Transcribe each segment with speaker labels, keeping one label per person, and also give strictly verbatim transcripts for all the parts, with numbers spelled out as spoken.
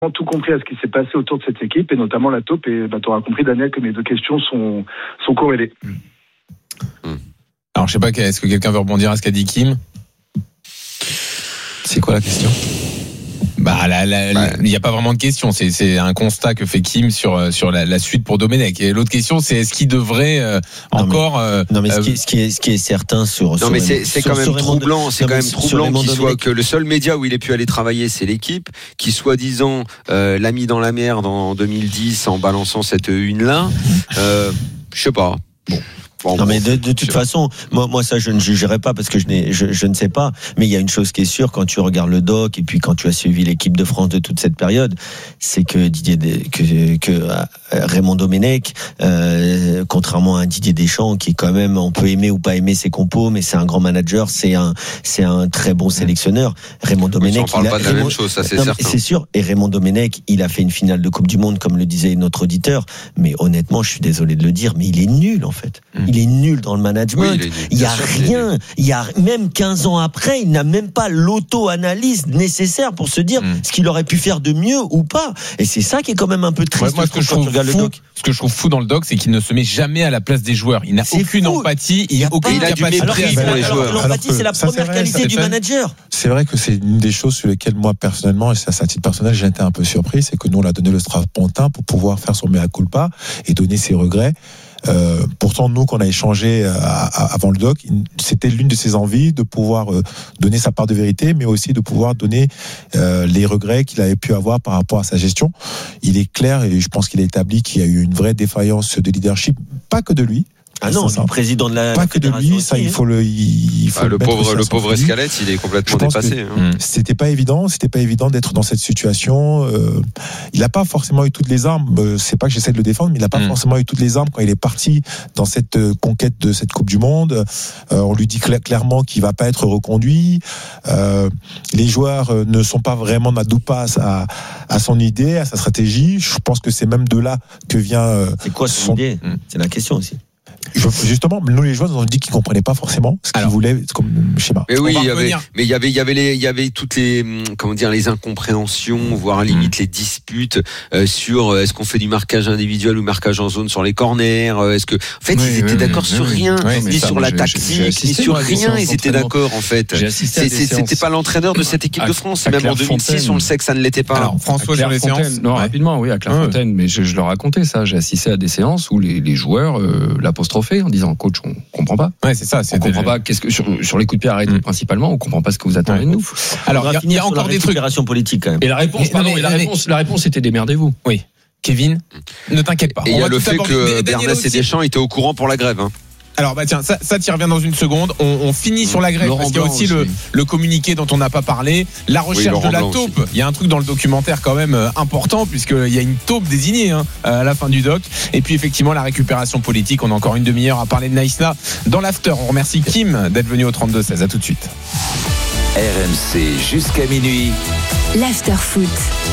Speaker 1: tout compris à ce qui s'est passé autour de cette équipe et notamment la taupe. Et bah, tu auras compris, Daniel, que mes deux questions sont, sont corrélées.
Speaker 2: Mmh. Alors, je sais pas, est-ce que quelqu'un veut rebondir à ce qu'a dit Kim ?
Speaker 3: C'est quoi la question ?
Speaker 2: Bah, la, la, la, il n'y a pas vraiment de question. C'est, c'est un constat que fait Kim sur sur la, la suite pour Domenech. Et l'autre question, c'est est-ce qu'il devrait euh, non, encore
Speaker 4: mais,
Speaker 2: euh,
Speaker 4: non mais ce qui, est, ce qui est ce qui est certain sur.
Speaker 5: Non
Speaker 4: sur
Speaker 5: mais
Speaker 4: Raymond,
Speaker 5: c'est c'est
Speaker 4: sur,
Speaker 5: quand même
Speaker 4: sur
Speaker 5: troublant.
Speaker 4: Raymond,
Speaker 5: c'est
Speaker 4: non,
Speaker 5: quand même troublant qu'il soit que le seul média où il ait pu aller travailler, c'est l'équipe, qui soi-disant euh, l'a mis dans la merde en deux mille dix en balançant cette une là. Euh, je sais pas. Bon. Bon,
Speaker 4: non
Speaker 5: bon,
Speaker 4: mais de, de toute façon, moi, moi ça je ne jugerai pas parce que je, n'ai, je, je ne sais pas. Mais il y a une chose qui est sûre quand tu regardes le doc et puis quand tu as suivi l'équipe de France de toute cette période, c'est que Didier, que, que euh, Raymond Domenech, euh, contrairement à Didier Deschamps, qui est quand même, on peut aimer ou pas aimer ses compos, mais c'est un grand manager, c'est un, c'est un très bon sélectionneur. Raymond Domenech,
Speaker 5: on parle
Speaker 4: il a,
Speaker 5: pas de la
Speaker 4: Raymond,
Speaker 5: même chose, ça c'est
Speaker 4: non,
Speaker 5: certain.
Speaker 4: C'est sûr. Et Raymond Domenech, il a fait une finale de Coupe du Monde, comme le disait notre auditeur. Mais honnêtement, je suis désolé de le dire, mais il est nul en fait. Mmh. Il est nul dans le management. Oui, il, il y a rien. Il y a même quinze ans après, il n'a même pas l'auto-analyse nécessaire pour se dire mmh. ce qu'il aurait pu faire de mieux ou pas. Et c'est ça qui est quand même un peu triste.
Speaker 2: Ouais, moi, ce que, je trouve fou, le doc. ce que je trouve fou dans le doc, c'est qu'il ne se met jamais à la place des joueurs. Il n'a c'est aucune fou. empathie, il n'a aucune capacité
Speaker 4: alors,
Speaker 2: pour les
Speaker 4: joueurs. L'empathie, c'est la ça, première c'est vrai, qualité du manager.
Speaker 3: C'est vrai que c'est une des choses sur lesquelles moi personnellement, et ça, à titre personnel, j'ai été un peu surpris, c'est que nous on a donné le strapontin pour pouvoir faire son mea culpa et donner ses regrets. Euh, pourtant, nous, qu'on a échangé euh, avant le doc, c'était l'une de ses envies de pouvoir euh, donner sa part de vérité, mais aussi de pouvoir donner euh, les regrets qu'il avait pu avoir par rapport à sa gestion. Il est clair, et je pense qu'il a établi qu'il y a eu une vraie défaillance de leadership, pas que de lui.
Speaker 4: Ah non, le président de la
Speaker 3: pas que de lui, ça il faut le il faut
Speaker 5: ah, le,
Speaker 3: le
Speaker 5: pauvre le pauvre Escalette, il est complètement dépassé.
Speaker 3: Hein. C'était pas évident, c'était pas évident d'être dans cette situation. Euh, il a pas forcément eu toutes les armes. C'est pas que j'essaie de le défendre, mais il a pas mm. forcément eu toutes les armes quand il est parti dans cette conquête de cette Coupe du Monde. Euh, on lui dit clairement qu'il va pas être reconduit. Euh, les joueurs ne sont pas vraiment n'adouent pas à, à son idée, à sa stratégie. Je pense que c'est même de là que vient. Euh,
Speaker 4: c'est quoi son idée mm. C'est la question aussi.
Speaker 3: Justement, nous les joueurs nous ont dit qu'ils comprenaient pas forcément ce qu'ils voulaient comme schéma.
Speaker 5: Mais oui, il y avait, mais il y avait, il y avait les, il y avait toutes les, comment dire, les incompréhensions, voire limite mmh. les disputes euh, sur est-ce qu'on fait du marquage individuel ou marquage en zone sur les corners. Est-ce que, en fait, oui, ils étaient oui, d'accord oui, sur oui, rien, oui, ni ça, sur la tactique, ni sur rien. Ils étaient d'accord en fait. C'est, c'était pas l'entraîneur de cette équipe de France. Même en deux mille six, on le sait que ça ne l'était pas.
Speaker 2: Alors François sur les séances.
Speaker 6: Non, rapidement, oui, à Clairefontaine. Mais je leur racontais ça. J'ai assisté à des séances où les joueurs l'apostrophaient en disant coach, on comprend pas.
Speaker 2: Ouais, c'est ça.
Speaker 6: C'est on comprend pas. Qu'est-ce que sur, sur les coups de pied arrêtés mmh. principalement, on comprend pas ce que vous attendez de nous.
Speaker 4: Alors il y, y a encore des trucs. Politique quand même.
Speaker 6: Et la réponse, pardon, mais, et la mais, réponse, la réponse était démerdez-vous.
Speaker 2: Oui. Kevin, ne t'inquiète pas.
Speaker 5: Et il y a le fait que Bernès et Deschamps étaient au courant pour la grève. Hein.
Speaker 2: Alors bah tiens, ça, ça t'y revient dans une seconde. On, on finit sur la grève Laurent parce qu'il y a aussi, aussi. Le, le communiqué dont on n'a pas parlé, la recherche oui, de la taupe. Aussi. Il y a un truc dans le documentaire quand même euh, important puisqu'il y a une taupe désignée hein, à la fin du doc. Et puis effectivement la récupération politique. On a encore une demi-heure à parler de Naïsna dans l'after. On remercie Kim d'être venu au trente-deux seize. À tout de suite.
Speaker 7: R M C jusqu'à minuit.
Speaker 8: L'after foot.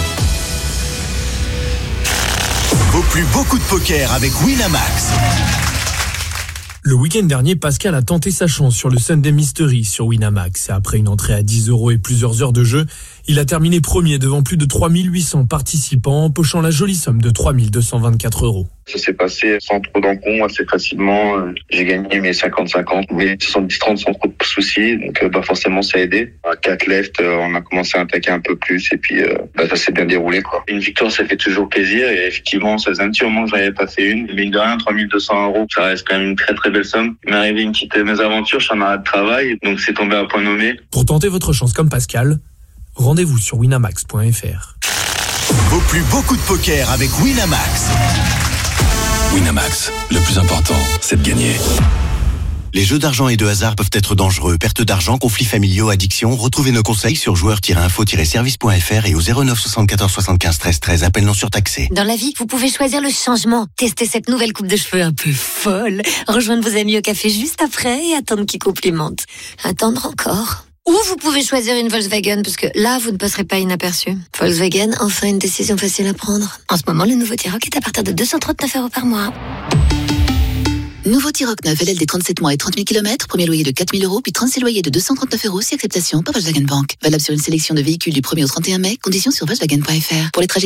Speaker 7: Vaut plus beaucoup de poker avec Winamax.
Speaker 9: Le week-end dernier, Pascal a tenté sa chance sur le Sunday Mystery sur Winamax. Après une entrée à dix euros et plusieurs heures de jeu, il a terminé premier devant plus de trois mille huit cents participants, empochant la jolie somme de trois mille deux cent vingt-quatre euros.
Speaker 10: Ça s'est passé sans trop d'encombre, assez facilement. J'ai gagné mes cinquante cinquante, mes soixante-dix trente sans trop de soucis. Donc bah forcément ça a aidé. À quatre left, on a commencé à attaquer un peu plus et puis bah, ça s'est bien déroulé quoi. Une victoire ça fait toujours plaisir et effectivement ça faisait un petit moment que j'en avais pas fait une. Mine de rien, trois mille deux cents euros, ça reste quand même une très très belle somme. Il m'est arrivé une petite mésaventure, je suis en arrêt de travail, donc c'est tombé à point nommé.
Speaker 9: Pour tenter votre chance comme Pascal, rendez-vous sur winamax point f r.
Speaker 7: Vaut plus beaucoup de poker avec Winamax. Winamax, le plus important, c'est de gagner. Les jeux d'argent et de hasard peuvent être dangereux. Perte d'argent, conflits familiaux, addiction. Retrouvez nos conseils sur joueurs tiret info tiret service point f r et au zéro neuf soixante-quatorze soixante-quinze treize treize. Appel non surtaxé.
Speaker 11: Dans la vie, vous pouvez choisir le changement. Testez cette nouvelle coupe de cheveux un peu folle. Rejoindre vos amis au café juste après et attendre qu'ils complimentent. Attendre encore. Ou vous pouvez choisir une Volkswagen, parce que là, vous ne passerez pas inaperçu. Volkswagen, enfin une décision facile à prendre. En ce moment, le nouveau T-Roc est à partir de deux cent trente-neuf euros par mois.
Speaker 8: Nouveau T-Roc neuf L L D trente-sept mois et trente mille kilomètres, premier loyer de quatre mille euros, puis trente-six loyers de deux cent trente-neuf euros si acceptation par Volkswagen Bank. Valable sur une sélection de véhicules du premier au trente et un mai, conditions sur Volkswagen point F R. Pour les trajets